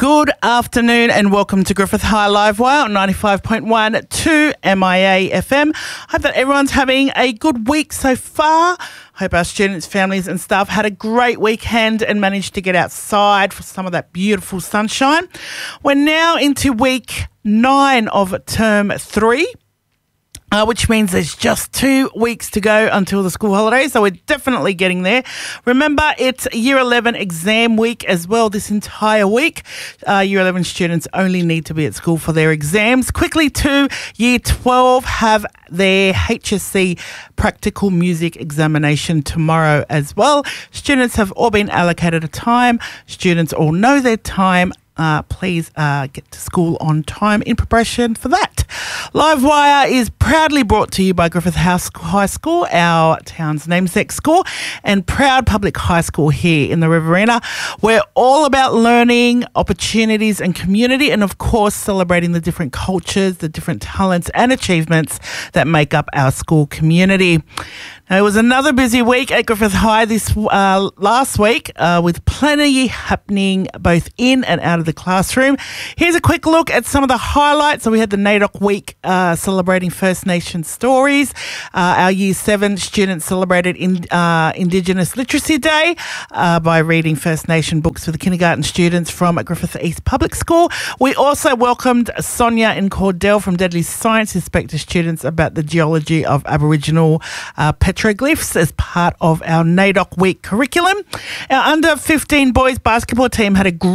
Good afternoon and welcome to Griffith High Livewire on 95.1 to MIA FM. Hope that everyone's having a good week so far. Hope our students, families and staff had a great weekend and managed to get outside for some of that beautiful sunshine. We're now into week 9 of term 3. Which means there's just 2 weeks to go until the school holidays, so we're definitely getting there. Remember, it's Year 11 exam week as well this entire week. Year 11 students only need to be at school for their exams. Quickly to Year 12 have their HSC practical music examination tomorrow as well. Students have all been allocated a time. Students all know their time. Please get to school on time in preparation for that. Livewire is proudly brought to you by Griffith House High School, our town's namesake school, and proud public high school here in the Riverina. We're all about learning, opportunities and community, and of course celebrating the different cultures, the different talents and achievements that make up our school community. Now, it was another busy week at Griffith High this last week with plenty happening both in and out of the classroom. Here's a quick look at some of the highlights. So we had the NAIDOC week celebrating First Nation stories. Our Year 7 students celebrated Indigenous Literacy Day by reading First Nation books for the kindergarten students from Griffith East Public School. We also welcomed Sonia and Cordell from Deadly Science who spoke to students about the geology of Aboriginal petroglyphs as part of our NAIDOC week curriculum. Our under 15 boys basketball team had a